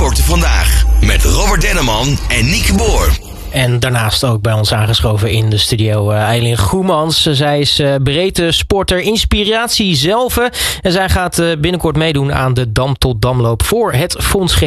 Sporten Vandaag. Met Robert Denneman en Nieke Boer. En daarnaast ook bij ons aangeschoven in de studio Eileen Goemans. Zij is breedte sporter, inspiratie zelf. En zij gaat binnenkort meedoen aan de Dam tot Damloop voor het Fonds